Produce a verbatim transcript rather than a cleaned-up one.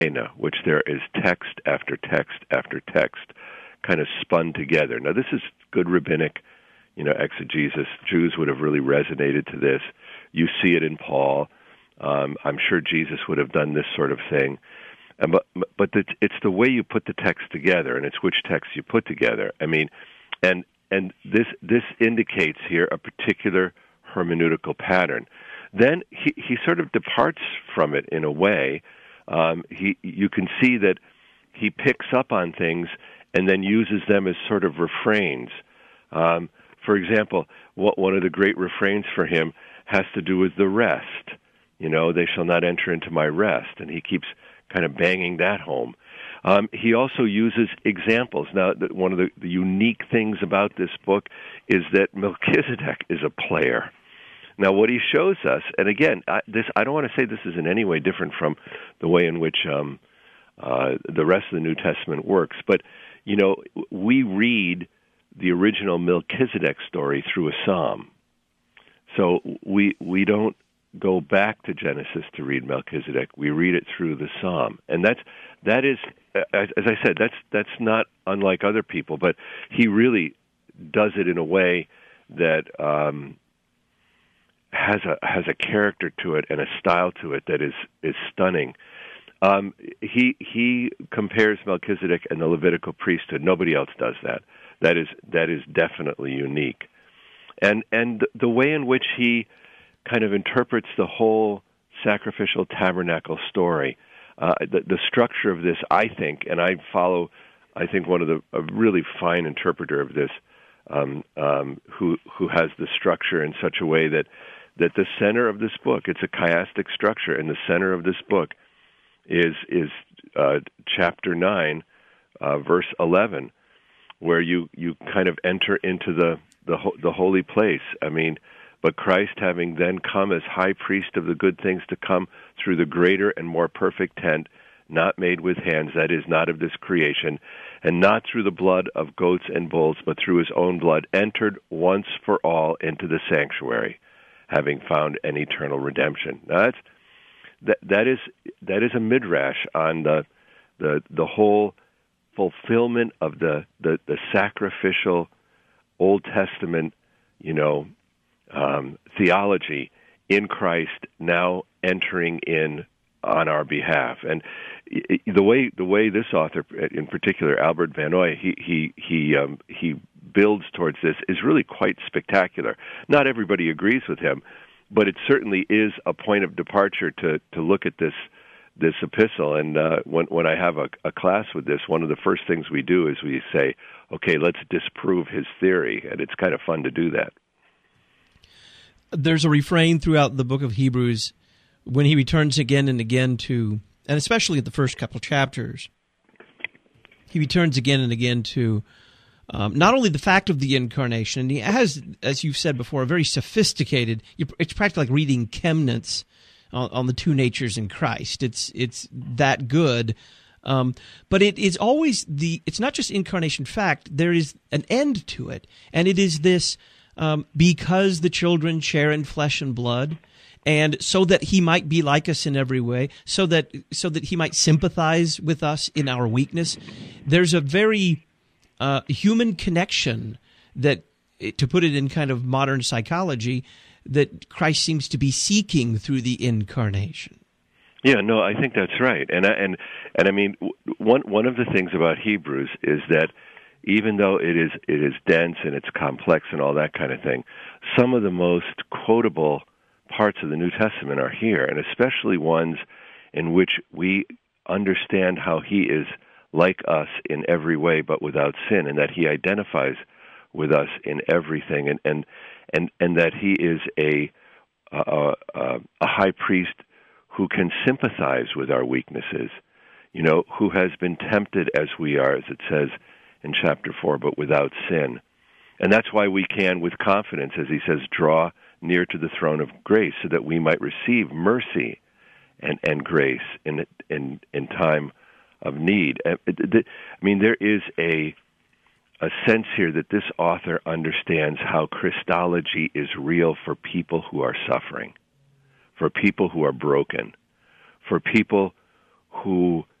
which there is text after text after text kind of spun together. Now, this is good rabbinic, you know, exegesis. Jews would have really resonated to this. You see it in Paul. Um, I'm sure Jesus would have done this sort of thing. And, but but it's the way you put the text together, and it's which text you put together. I mean, and and this this indicates here a particular hermeneutical pattern. Then he, he sort of departs from it in a way. Um, he you can see that he picks up on things and then uses them as sort of refrains. Um, for example, what, one of the great refrains for him has to do with the rest. You know, they shall not enter into my rest, and he keeps kind of banging that home. Um, he also uses examples. Now, the, one of the, the unique things about this book is that Melchizedek is a player. Now, what he shows us, and again, I, this I don't want to say this is in any way different from the way in which um, uh, the rest of the New Testament works, but, you know, we read the original Melchizedek story through a psalm. So we we don't go back to Genesis to read Melchizedek. We read it through the psalm. And that's that is, as, as I said, that's that's not unlike other people, but he really does it in a way that um, has a has a character to it and a style to it that is is stunning. Um, he he compares Melchizedek and the Levitical priesthood. Nobody else does that. That is that is definitely unique. And and the way in which he kind of interprets the whole sacrificial tabernacle story, uh, the, the structure of this, I think, and I follow, I think one of the a really fine interpreter of this, um, um, who who has the structure in such a way that that the center of this book, it's a chiastic structure, and the center of this book is is uh, chapter nine, uh, verse eleven, where you, you kind of enter into the the the holy place. I mean, but Christ, having then come as high priest of the good things to come through the greater and more perfect tent, not made with hands, that is, not of this creation, and not through the blood of goats and bulls, but through his own blood, entered once for all into the sanctuary, having found an eternal redemption. Now that's that that is that is a midrash on the the the whole fulfillment of the, the, the sacrificial Old Testament, you know, um, theology in Christ now entering in on our behalf. And the way the way this author, in particular Albert Van Ooy, he he he um, he builds towards this is really quite spectacular. Not everybody agrees with him, but it certainly is a point of departure to to look at this this epistle. And uh, when when I have a, a class with this, one of the first things we do is we say, okay, let's disprove his theory, and it's kind of fun to do that. There's a refrain throughout the book of Hebrews when he returns again and again to, and especially at the first couple chapters, he returns again and again to um, not only the fact of the incarnation, and he has, as you've said before, a very sophisticated, it's practically like reading Chemnitz on, on the two natures in Christ. It's it's that good. Um, but it is always the, it's not just incarnation fact, there is an end to it. And it is this, um, because the children share in flesh and blood, and so that he might be like us in every way, so that, so that he might sympathize with us in our weakness. There's a very, uh, human connection that, to put it in kind of modern psychology, that Christ seems to be seeking through the incarnation. Yeah, no, I think that's right, and and and I mean, one one of the things about Hebrews is that even though it is it is dense and it's complex and all that kind of thing, some of the most quotable parts of the New Testament are here, and especially ones in which we understand how he is like us in every way, but without sin, and that he identifies with us in everything, and and and, and that he is a a, a a high priest who can sympathize with our weaknesses, you know, who has been tempted as we are, as it says in chapter four, but without sin. And that's why we can, with confidence, as he says, draw near to the throne of grace so that we might receive mercy and, and grace in, in in time of need. I mean, there is a a sense here that this author understands how Christology is real for people who are suffering, for people who are broken, for people who